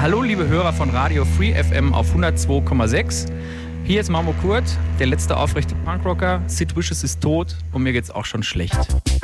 Hallo liebe Hörer von Radio Free FM auf 102,6. Hier ist Marmo Kurt, der letzte aufrechte Punkrocker. Sid Vicious ist tot und mir geht's auch schon schlecht.